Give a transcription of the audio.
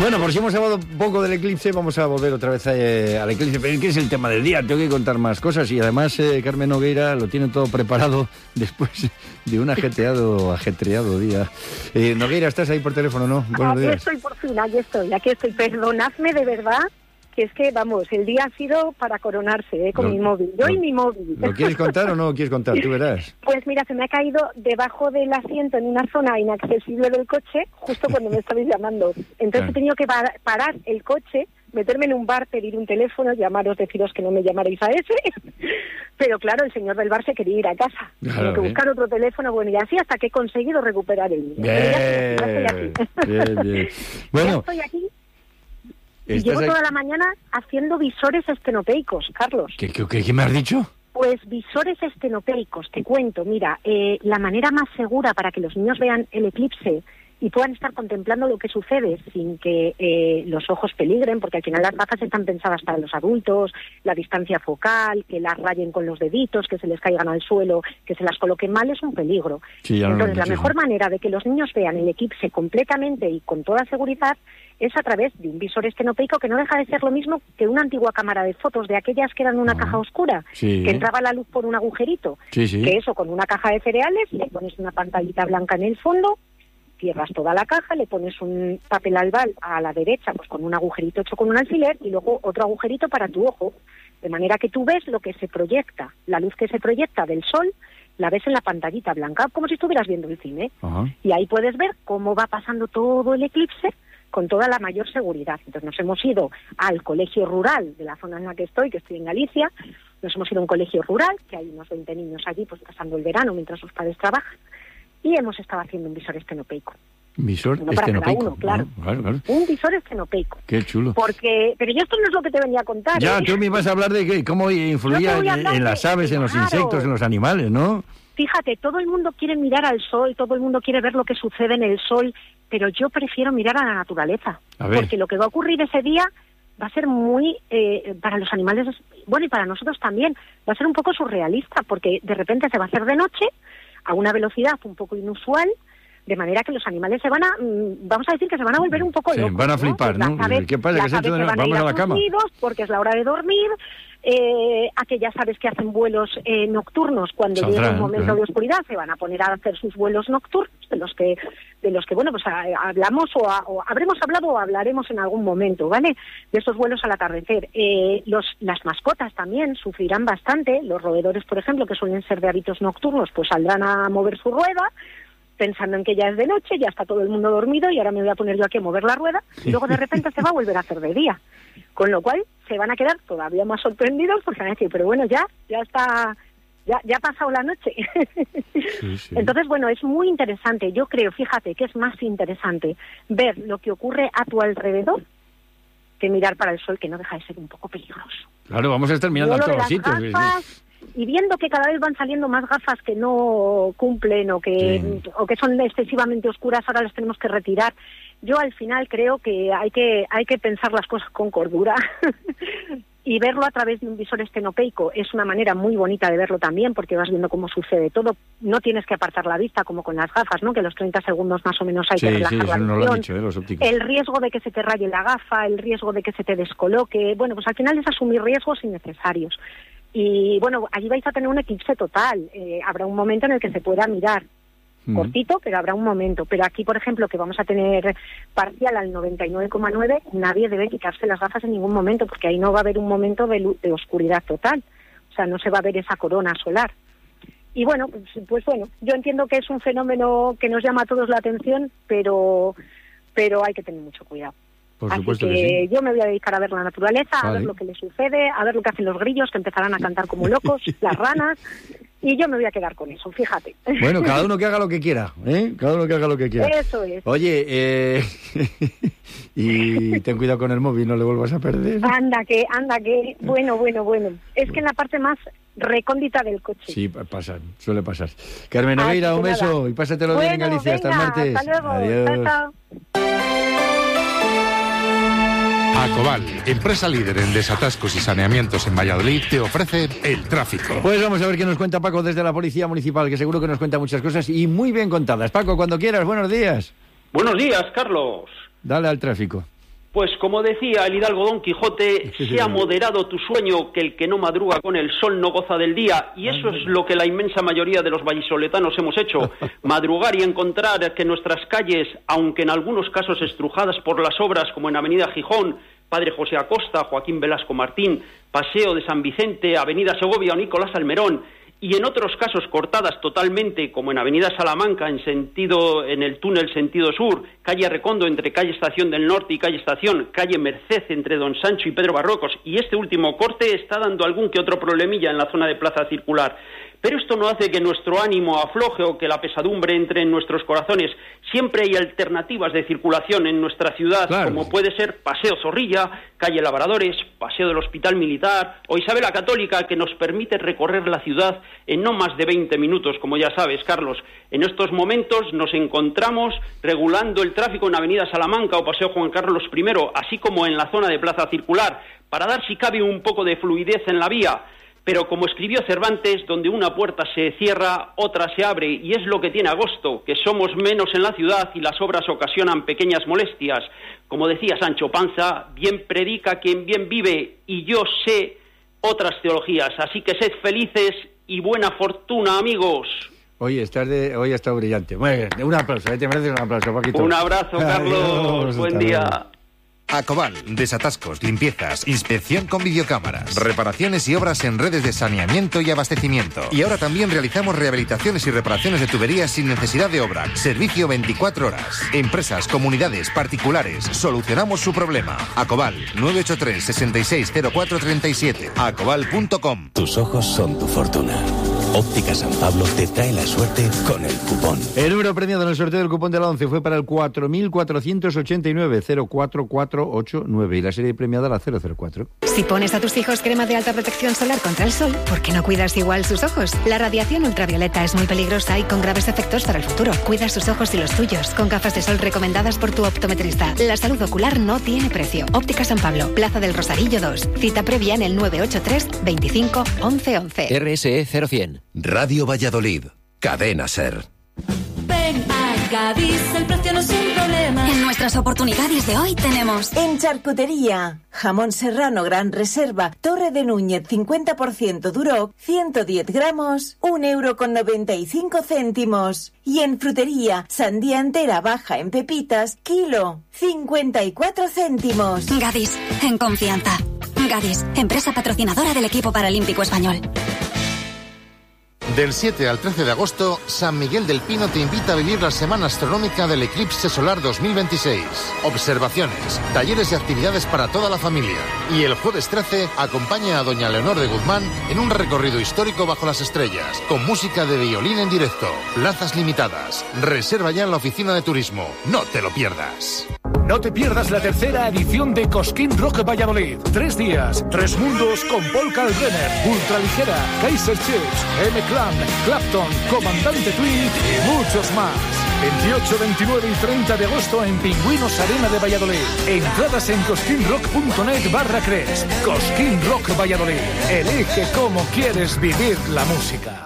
Bueno, por si hemos hablado un poco del eclipse, vamos a volver otra vez al eclipse. Pero ¿qué es el tema del día? Tengo que contar más cosas y además Carmen Nogueira lo tiene todo preparado después de un ajetreado día. Nogueira, ¿estás ahí por teléfono, no? Buenos días. Aquí estoy por fin, aquí estoy. Perdonadme de verdad, que es que, vamos, el día ha sido para coronarse, con mi móvil. Yo y mi móvil. ¿Lo quieres contar o no lo quieres contar? Tú verás. Pues mira, se me ha caído debajo del asiento en una zona inaccesible del coche, justo cuando me estabais llamando. Entonces he tenido que parar el coche, meterme en un bar, pedir un teléfono, llamaros, deciros que no me llamaréis a ese. Pero claro, el señor del bar se quería ir a casa. Claro, tengo que buscar otro teléfono, bueno, y así hasta que he conseguido recuperar el mío. Bien, ya estoy aquí. bien. Bueno, ya estoy aquí. Y llevo toda la mañana haciendo visores estenopeicos, Carlos. ¿Qué me has dicho? Pues visores estenopeicos, te cuento. Mira, la manera más segura para que los niños vean el eclipse y puedan estar contemplando lo que sucede sin que los ojos peligren, porque al final las gafas están pensadas para los adultos, la distancia focal, que las rayen con los deditos, que se les caigan al suelo, que se las coloquen mal, es un peligro. Sí, entonces, la mejor manera de que los niños vean el eclipse completamente y con toda seguridad es a través de un visor estenopeico, que no deja de ser lo mismo que una antigua cámara de fotos, de aquellas que eran una caja oscura, que entraba la luz por un agujerito, que eso con una caja de cereales, le pones una pantallita blanca en el fondo, cierras toda la caja, le pones un papel albal a la derecha, pues con un agujerito hecho con un alfiler, y luego otro agujerito para tu ojo, de manera que tú ves lo que se proyecta, la luz que se proyecta del sol, la ves en la pantallita blanca, como si estuvieras viendo el cine. Y ahí puedes ver cómo va pasando todo el eclipse con toda la mayor seguridad. Entonces nos hemos ido al colegio rural de la zona en la que estoy en Galicia, nos hemos ido a un colegio rural, que hay unos 20 niños allí pues pasando el verano mientras sus padres trabajan, y hemos estado haciendo un visor estenopeico. ¿Visor estenopeico? Claro. Un visor estenopeico. Qué chulo. Pero yo esto no es lo que te venía a contar. Ya, tú me vas a hablar de cómo influía en las aves, en los insectos, en los animales, ¿no? Fíjate, todo el mundo quiere mirar al sol, todo el mundo quiere ver lo que sucede en el sol, pero yo prefiero mirar a la naturaleza. Porque lo que va a ocurrir ese día va a ser muy, para los animales, bueno, y para nosotros también, va a ser un poco surrealista, porque de repente se va a hacer de noche, a una velocidad un poco inusual, de manera que los animales se van a, vamos a decir que se van a volver un poco locos. Van a flipar, ¿no? ¿Qué pasa? Que vamos a la cama. Porque es la hora de dormir. Aquellas aves que hacen vuelos nocturnos, cuando llega un momento de oscuridad, se van a poner a hacer sus vuelos nocturnos, de los que bueno, pues hablamos o habremos hablado o hablaremos en algún momento, ¿vale? De esos vuelos al atardecer. Las mascotas también sufrirán bastante. Los roedores, por ejemplo, que suelen ser de hábitos nocturnos, pues saldrán a mover su rueda, pensando en que ya es de noche, ya está todo el mundo dormido y ahora me voy a poner yo aquí a mover la rueda, y luego de repente se va a volver a hacer de día. Con lo cual se van a quedar todavía más sorprendidos porque van a decir, pero bueno, ya está, ya ha pasado la noche. Sí. Entonces, bueno, es muy interesante. Yo creo, fíjate, que es más interesante ver lo que ocurre a tu alrededor que mirar para el sol, que no deja de ser un poco peligroso. Claro, vamos a estar mirando a todos los sitios. Y viendo que cada vez van saliendo más gafas que no cumplen o que son excesivamente oscuras, ahora las tenemos que retirar. Yo al final creo que hay que pensar las cosas con cordura y verlo a través de un visor estenopeico es una manera muy bonita de verlo también, porque vas viendo cómo sucede todo. No tienes que apartar la vista como con las gafas, ¿no? Que los 30 segundos más o menos hay que relajar la visión. Lo han dicho, los ópticos. El riesgo de que se te raye la gafa, el riesgo de que se te descoloque, bueno, pues al final es asumir riesgos innecesarios. Y bueno, allí vais a tener un eclipse total. Habrá un momento en el que se pueda mirar. Cortito, pero habrá un momento. Pero aquí, por ejemplo, que vamos a tener parcial al 99,9, nadie debe quitarse las gafas en ningún momento, porque ahí no va a haber un momento de oscuridad total. O sea, no se va a ver esa corona solar. Y bueno, pues bueno, yo entiendo que es un fenómeno que nos llama a todos la atención, pero hay que tener mucho cuidado. Por supuesto Así que sí. Yo me voy a dedicar a ver la naturaleza, a ver lo que le sucede, a ver lo que hacen los grillos, que empezarán a cantar como locos, las ranas, y yo me voy a quedar con eso, fíjate. Bueno, cada uno que haga lo que quiera, ¿eh? Cada uno que haga lo que quiera. Eso es. Oye, y ten cuidado con el móvil, no le vuelvas a perder. Anda que, bueno. Es que en la parte más recóndita del coche. Sí, suele pasar. Carmen Nogueira, un beso y pásatelo bien en Galicia. Hasta el martes. Hasta luego. Adiós. Chao. Acobal, empresa líder en desatascos y saneamientos en Valladolid, te ofrece el tráfico. Pues vamos a ver qué nos cuenta Paco desde la Policía Municipal, que seguro que nos cuenta muchas cosas y muy bien contadas. Paco, cuando quieras, buenos días. Buenos días, Carlos. Dale al tráfico. Pues como decía el hidalgo Don Quijote, sea moderado tu sueño, que el que no madruga con el sol no goza del día, y eso es lo que la inmensa mayoría de los vallisoletanos hemos hecho, madrugar y encontrar que nuestras calles, aunque en algunos casos estrujadas por las obras, como en Avenida Gijón, Padre José Acosta, Joaquín Velasco Martín, Paseo de San Vicente, Avenida Segovia o Nicolás Almerón, y en otros casos cortadas totalmente, como en Avenida Salamanca, en el túnel sentido sur, calle Recondo entre calle Estación del Norte y calle Estación, calle Merced entre Don Sancho y Pedro Barrocos, y este último corte está dando algún que otro problemilla en la zona de Plaza Circular. Pero esto no hace que nuestro ánimo afloje o que la pesadumbre entre en nuestros corazones. Siempre hay alternativas de circulación en nuestra ciudad, claro, como puede ser Paseo Zorrilla, calle Labradores, Paseo del Hospital Militar o Isabel la Católica, que nos permite recorrer la ciudad en no más de 20 minutos, como ya sabes, Carlos. En estos momentos nos encontramos regulando el tráfico en Avenida Salamanca o Paseo Juan Carlos I, así como en la zona de Plaza Circular, para dar si cabe un poco de fluidez en la vía. Pero como escribió Cervantes, donde una puerta se cierra, otra se abre, y es lo que tiene agosto, que somos menos en la ciudad y las obras ocasionan pequeñas molestias. Como decía Sancho Panza, bien predica quien bien vive, y yo sé otras teologías. Así que sed felices y buena fortuna, amigos. Hoy ha estado brillante. Muy bien, un aplauso, te mereces un aplauso, Paquito. Un abrazo, Carlos. Adiós, buen día. Acoval, desatascos, limpiezas, inspección con videocámaras, reparaciones y obras en redes de saneamiento y abastecimiento. Y ahora también realizamos rehabilitaciones y reparaciones de tuberías sin necesidad de obra. Servicio 24 horas. Empresas, comunidades, particulares, solucionamos su problema. Acoval, 983 660437. Acoval.com. Tus ojos son tu fortuna. Óptica San Pablo te trae la suerte con el cupón. El número premiado en el sorteo del cupón de la 11 fue para el 4489, 04489, y la serie premiada la 004. Si pones a tus hijos crema de alta protección solar contra el sol, ¿por qué no cuidas igual sus ojos? La radiación ultravioleta es muy peligrosa y con graves efectos para el futuro. Cuida sus ojos y los tuyos con gafas de sol recomendadas por tu optometrista. La salud ocular no tiene precio. Óptica San Pablo, Plaza del Rosarillo 2. Cita previa en el 983 25 11 11. RSE 0100. Radio Valladolid. Cadena SER. Ven a Gadis, el precio no es un problema. En nuestras oportunidades de hoy tenemos... En charcutería, jamón serrano gran reserva, Torre de Núñez 50% Duroc, 110 gramos, 1,95 €. Y en frutería, sandía entera baja en pepitas, kilo, 54 céntimos. Gadis, en confianza. Gadis, empresa patrocinadora del equipo paralímpico español. Del 7 al 13 de agosto, San Miguel del Pino te invita a vivir la Semana Astronómica del Eclipse Solar 2026. Observaciones, talleres y actividades para toda la familia. Y el jueves 13, acompaña a doña Leonor de Guzmán en un recorrido histórico bajo las estrellas, con música de violín en directo. Plazas limitadas. Reserva ya en la oficina de turismo. No te lo pierdas. No te pierdas la tercera edición de Cosquín Rock Valladolid. 3 días, 3 mundos con Paul Kalkbrenner, Ultraligera, Kaiser Chiefs, M-Clan, Clapton, Comandante Twin y muchos más. 28, 29 y 30 de agosto en Pingüinos Arena de Valladolid. Entradas en cosquinrock.net/Cres. Cosquín Rock Valladolid. Elige cómo quieres vivir la música.